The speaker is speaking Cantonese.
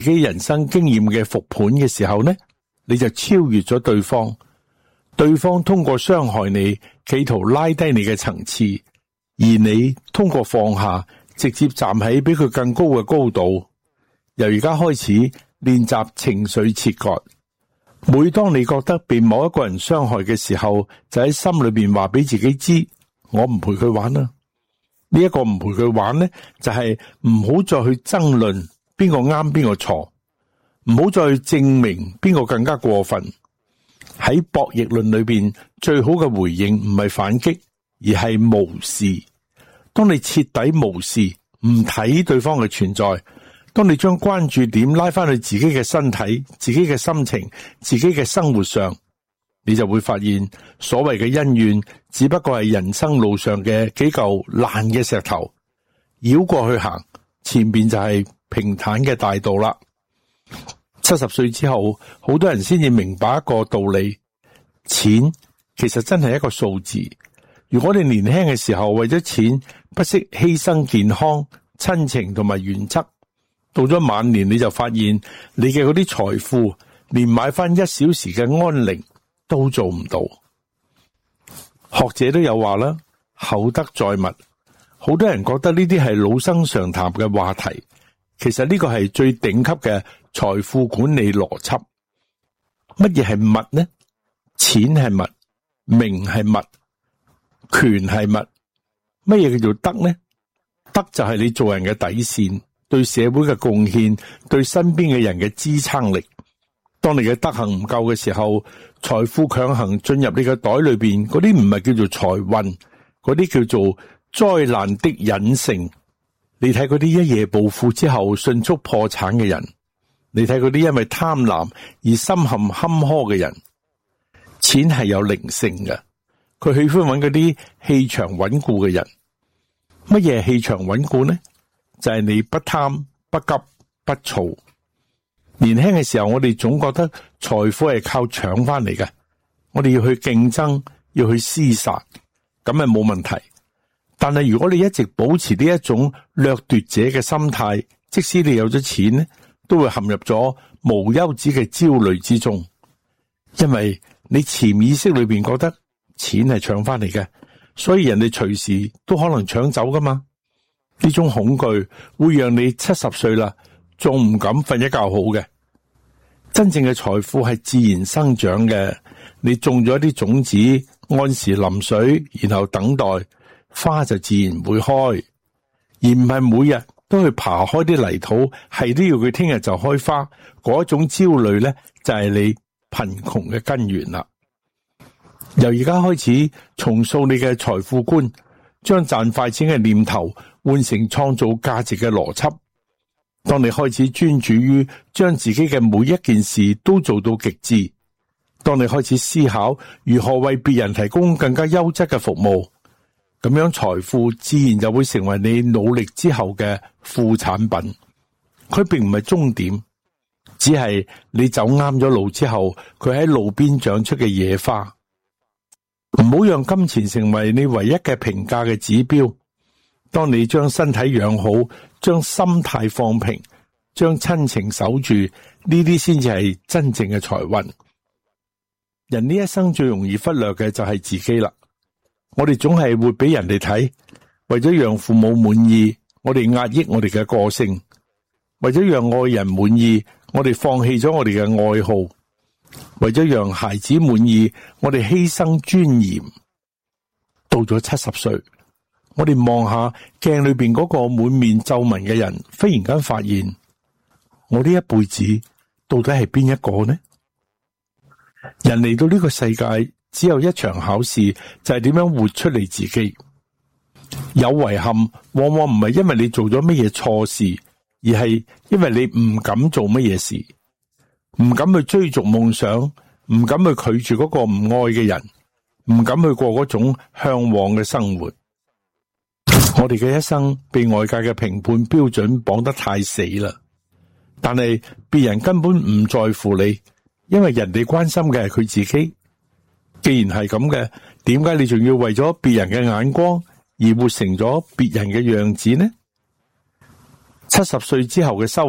己人生經驗嘅復盤嘅時候呢，你就超越咗對方。對方通過傷害你，企圖拉低你嘅層次，而你通過放下，直接站喺比佢更高嘅高度。由而家開始練習情緒切割。每當你覺得被某一個人傷害嘅時候，就喺心裏邊話俾自己知，我唔陪佢玩啦。呢一個唔陪佢玩呢，就係唔好再去爭論邊個啱邊個錯，唔好再去證明邊個更加過分。喺博弈論裏邊，最好嘅回應唔係反擊，而係無視。當你徹底無視，唔睇對方嘅存在，當你將關注點拉翻去自己嘅身體、自己嘅心情、自己嘅生活上，你就會發現所謂嘅恩怨只不過係人生路上嘅幾嚿爛嘅石頭，繞過去行，前邊就係平坦嘅大道啦。70歲之後，好多人先至明白一個道理，錢其實真係一個數字。如果你年輕嘅時候為咗錢不惜犧牲健康、親情同埋原則，到咗晚年你就發現你嘅嗰啲財富連買翻1小時嘅安寧都做唔到。學者都有話啦，厚德載物。好多人覺得呢啲係老生常談嘅話題，其實呢個係最頂級嘅財富管理邏輯。乜嘢係物呢？錢係物，名係物，權係物。乜嘢叫做德呢？德就係你做人嘅底線，對社會嘅貢獻，對身邊嘅人嘅支撐力。當你嘅德行唔夠嘅時候，財富強行進入你嘅袋裏邊，嗰啲唔係叫做財運，嗰啲叫做災難的隱性。你睇嗰啲一夜暴富之後迅速破產嘅人，你睇嗰啲因為貪婪而深陷坎坷嘅人，錢係有靈性嘅，佢喜歡揾嗰啲氣場穩固嘅人。乜嘢係氣場穩固呢？就係你不貪、不急、不躁。年輕嘅時候，我哋總覺得財富係靠搶翻嚟嘅，我哋要去競爭，要去廝殺，咁係冇問題。但係如果你一直保持呢一種掠奪者嘅心態，即使你有咗錢呢，都會陷入咗無休止嘅焦慮之中，因為你潛意識裏邊覺得錢係搶翻嚟嘅，所以人哋隨時都可能搶走噶嘛。呢種恐懼會讓你70歲啦，仲唔敢瞓一覺好嘅。真正嘅財富係自然生長嘅，你種咗一啲種子，按時淋水，然後等待，花就自然會開，而唔係每日都去爬開啲泥土，係都要佢聽日就開花。嗰種焦慮咧，就係你貧窮嘅根源啦。由而家開始重塑你嘅財富觀，將賺快錢嘅念頭換成創造價值嘅邏輯。當你開始專注於將自己嘅每一件事都做到極致，當你開始思考如何為別人提供更加優質嘅服務，咁樣財富自然就會成為你努力之後嘅副產品。佢並唔係終點，只係你走啱咗路之後，佢喺路邊長出嘅野花。唔好讓金錢成為你唯一嘅評價嘅指標。當你將身體養好，將心態放平，將親情守住，呢啲先至係真正嘅財運。人呢一生最容易忽略嘅就係自己啦。我哋總係會俾人哋睇，為咗讓父母滿意，我哋壓抑我哋嘅個性；為咗讓愛人滿意，我哋放棄咗我哋嘅愛好；為咗讓孩子滿意，我哋犧牲尊嚴。到咗70歲，我哋望下鏡裏邊嗰個滿面皺紋嘅人，忽然間發現，我呢一輩子到底係邊一個呢？人嚟到呢個世界，只有一場考試，就係點樣活出嚟自己。有遺憾，往往唔係因為你做咗乜嘢錯事，而係因為你唔敢做乜嘢事，唔敢去追逐夢想，唔敢去拒絕嗰個唔愛嘅人，唔敢去過嗰種向往嘅生活。我哋嘅一生被外界嘅評判標準綁得太死啦，但係別人根本唔在乎你，因為人哋關心嘅係佢自己。既然係咁嘅，點解你仲要為咗別人嘅眼光而活成咗別人嘅樣子呢？70歲之後嘅修